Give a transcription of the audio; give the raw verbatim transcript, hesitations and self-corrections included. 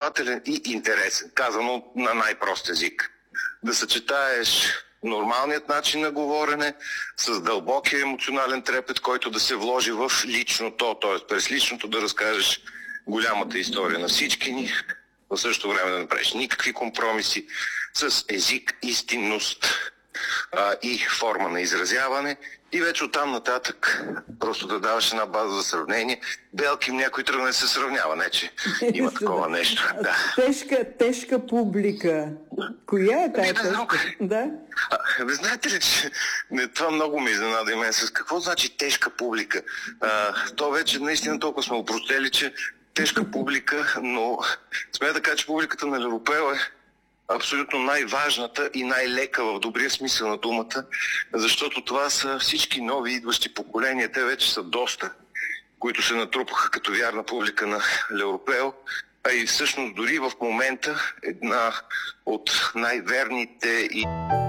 повествователен и интересен, казано на най-прост език. Да съчетаеш нормалният начин на говорене с дълбокия емоционален трепет, който да се вложи в личното, т.е. през личното да разкажеш голямата история на всички ни, в същото време да не правиш никакви компромиси с език, истинност а, и форма на изразяване. И вече оттам нататък просто да даваш една база за сравнение. Белким някой тръгне да се сравнява, не че има такова нещо. Да. Тежка, тежка публика. Коя е тази тежка? Да? А, ви знаете ли, че не, това много ме изненада и мен. С какво значи тежка публика? А, то вече наистина толкова сме опростели, че тежка публика, но смея да кажа, че публиката на Европео е абсолютно най-важната и най-лека в добрия смисъл на думата, защото това са всички нови идващи поколения. Те вече са доста, които се натрупаха като вярна публика на Европео, а и всъщност дори в момента една от най-верните и